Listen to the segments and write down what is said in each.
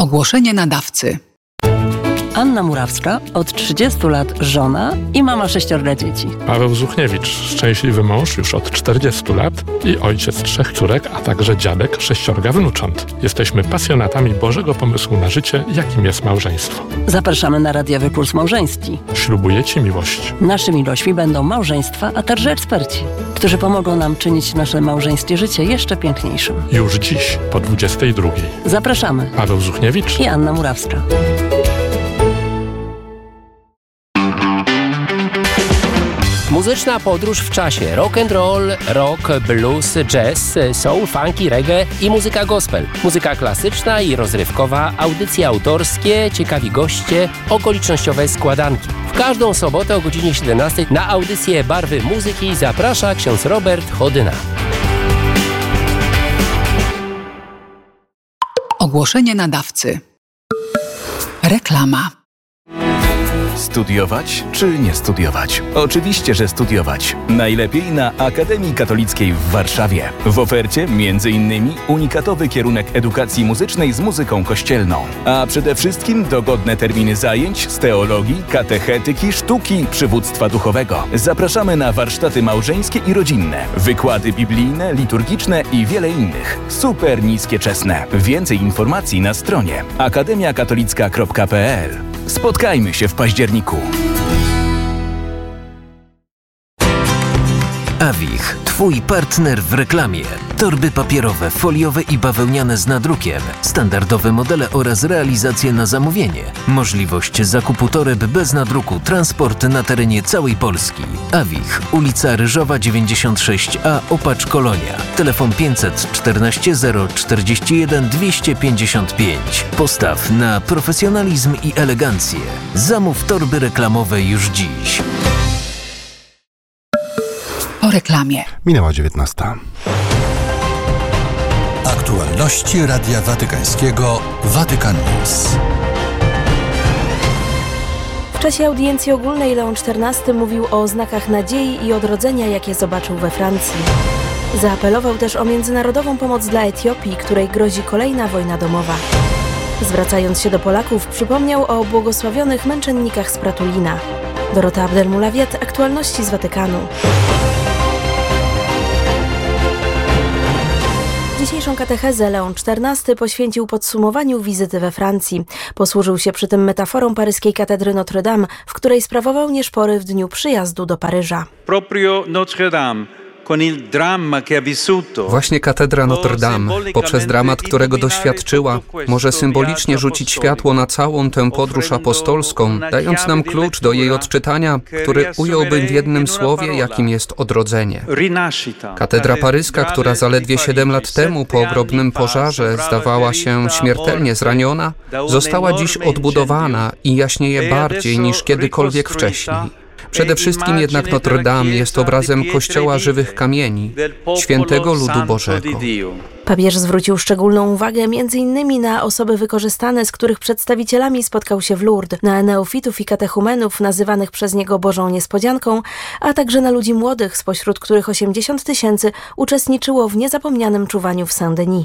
Ogłoszenie nadawcy. Anna Murawska, od 30 lat żona i mama 6 dzieci. Paweł Zuchniewicz, szczęśliwy mąż już od 40 lat i ojciec 3 córek, a także dziadek 6 wnucząt. Jesteśmy pasjonatami Bożego pomysłu na życie, jakim jest małżeństwo. Zapraszamy na radiowy kurs małżeński. Ślubuję Ci miłość. Naszymi gośćmi będą małżeństwa, a także eksperci, którzy pomogą nam czynić nasze małżeńskie życie jeszcze piękniejszym. Już dziś po 22. Zapraszamy. Paweł Zuchniewicz i Anna Murawska. Muzyczna podróż w czasie. Rock and roll, rock, blues, jazz, soul, funky, reggae i muzyka gospel. Muzyka klasyczna i rozrywkowa, audycje autorskie, ciekawi goście, okolicznościowe składanki. W każdą sobotę o godzinie 17 na audycję Barwy Muzyki zaprasza ksiądz Robert Chodyna. Ogłoszenie nadawcy. Reklama. Studiować czy nie studiować? Oczywiście, że studiować. Najlepiej na Akademii Katolickiej w Warszawie. W ofercie m.in. unikatowy kierunek edukacji muzycznej z muzyką kościelną. A przede wszystkim dogodne terminy zajęć z teologii, katechetyki, sztuki, przywództwa duchowego. Zapraszamy na warsztaty małżeńskie i rodzinne, wykłady biblijne, liturgiczne i wiele innych. Super niskie czesne. Więcej informacji na stronie akademiakatolicka.pl. Spotkajmy się w październiku. Awich, Twój partner w reklamie. Torby papierowe, foliowe i bawełniane z nadrukiem, standardowe modele oraz realizacje na zamówienie. Możliwość zakupu toreb bez nadruku, transport na terenie całej Polski. Awich, ulica Ryżowa 96A, Opacz, Kolonia. Telefon 514 041 255. Postaw na profesjonalizm i elegancję. Zamów torby reklamowe już dziś. Po reklamie. Minęła 19. Aktualności Radia Watykańskiego Vatican News. W czasie audiencji ogólnej Leon XIV mówił o znakach nadziei i odrodzenia, jakie zobaczył we Francji. Zaapelował też o międzynarodową pomoc dla Etiopii, której grozi kolejna wojna domowa. Zwracając się do Polaków, przypomniał o błogosławionych męczennikach z Pratulina. Dorota Abdelmulawiet, aktualności z Watykanu. Dzisiejszą katechezę Leon XIV poświęcił podsumowaniu wizyty we Francji. Posłużył się przy tym metaforą paryskiej katedry Notre Dame, w której sprawował nieszpory w dniu przyjazdu do Paryża. Proprio Notre Dame. Właśnie katedra Notre Dame, poprzez dramat, którego doświadczyła, może symbolicznie rzucić światło na całą tę podróż apostolską, dając nam klucz do jej odczytania, który ująłbym w jednym słowie, jakim jest odrodzenie. Katedra paryska, która zaledwie 7 lat temu po ogromnym pożarze zdawała się śmiertelnie zraniona, została dziś odbudowana i jaśnieje bardziej niż kiedykolwiek wcześniej. Przede wszystkim jednak Notre Dame jest obrazem Kościoła żywych kamieni, świętego ludu Bożego. Papież zwrócił szczególną uwagę m.in. na osoby wykorzystane, z których przedstawicielami spotkał się w Lourdes, na neofitów i katechumenów nazywanych przez niego Bożą Niespodzianką, a także na ludzi młodych, spośród których 80 000 uczestniczyło w niezapomnianym czuwaniu w Saint-Denis.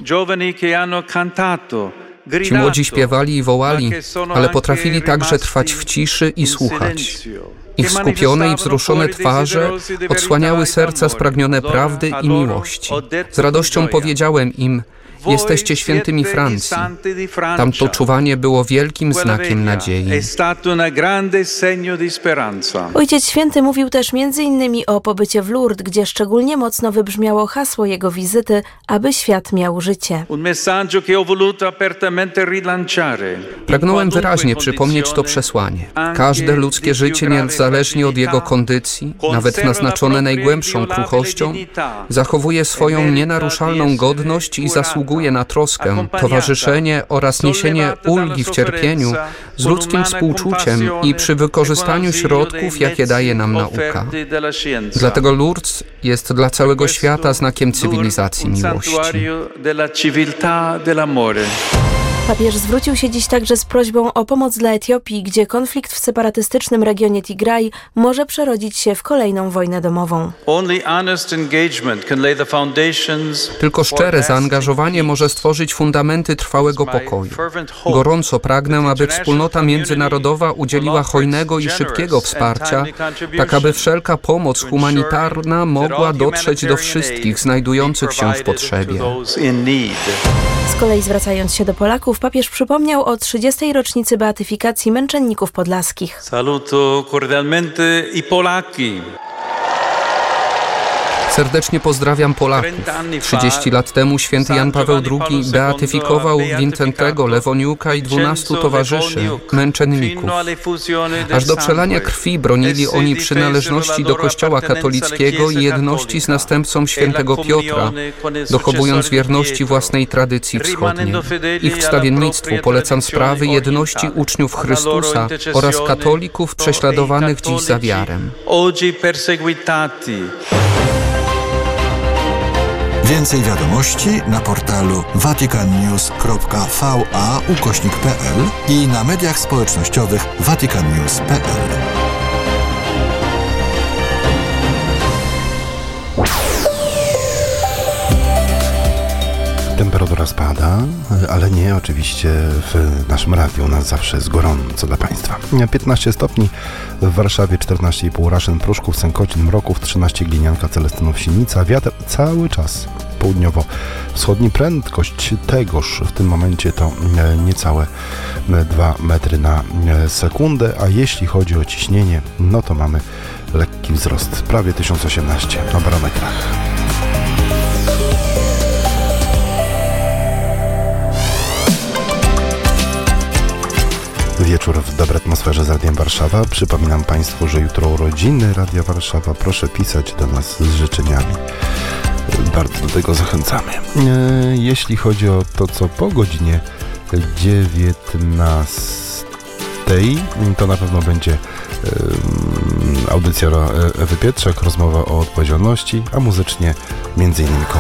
Ci młodzi śpiewali i wołali, ale potrafili także trwać w ciszy i słuchać. Ich skupione i wzruszone twarze odsłaniały serca spragnione prawdy i miłości. Z radością powiedziałem im: jesteście świętymi Francji. Tamto czuwanie było wielkim znakiem nadziei. Ojciec Święty mówił też m.in. o pobycie w Lourdes, gdzie szczególnie mocno wybrzmiało hasło jego wizyty, aby świat miał życie. Pragnąłem wyraźnie przypomnieć to przesłanie. Każde ludzkie życie, niezależnie od jego kondycji, nawet naznaczone najgłębszą kruchością, zachowuje swoją nienaruszalną godność i zasługuje na troskę, towarzyszenie oraz niesienie ulgi w cierpieniu z ludzkim współczuciem i przy wykorzystaniu środków, jakie daje nam nauka. Dlatego Lourdes jest dla całego świata znakiem cywilizacji miłości. Papież zwrócił się dziś także z prośbą o pomoc dla Etiopii, gdzie konflikt w separatystycznym regionie Tigraj może przerodzić się w kolejną wojnę domową. Tylko szczere zaangażowanie może stworzyć fundamenty trwałego pokoju. Gorąco pragnę, aby wspólnota międzynarodowa udzieliła hojnego i szybkiego wsparcia, tak aby wszelka pomoc humanitarna mogła dotrzeć do wszystkich znajdujących się w potrzebie. Z kolei zwracając się do Polaków, papież przypomniał o 30. rocznicy beatyfikacji męczenników podlaskich. Saluto cordialmente i Polaki. Serdecznie pozdrawiam Polaków. 30 lat temu święty Jan Paweł II beatyfikował Wincentego, Lewoniuka i 12 towarzyszy, męczenników. Aż do przelania krwi bronili oni przynależności do Kościoła katolickiego i jedności z następcą świętego Piotra, dochowując wierności własnej tradycji wschodniej. Ich wstawiennictwu polecam sprawy jedności uczniów Chrystusa oraz katolików prześladowanych dziś za wiarę. Więcej wiadomości na portalu vaticannews.va/pl i na mediach społecznościowych vaticannews.pl. Temperatura spada, ale nie oczywiście w naszym radiu. U nas zawsze jest gorąco dla Państwa. 15 stopni w Warszawie, 14,5 Raszyn, Pruszków, Sękocin, Mroków, 13 Glinianka, Celestynów, Sienica. Wiatr cały czas południowo-wschodni. Prędkość tegoż w tym momencie to niecałe 2 metry na sekundę, a jeśli chodzi o ciśnienie, no to mamy lekki wzrost, prawie 1018 na barometrach. Wieczór w dobrej atmosferze z Radiem Warszawa. Przypominam Państwu, że jutro urodziny Radia Warszawa. Proszę pisać do nas z życzeniami. Bardzo do tego zachęcamy. Jeśli chodzi o to, co po godzinie 19, to na pewno będzie audycja Ewy Pietrzak, rozmowa o odpowiedzialności, a muzycznie m.in.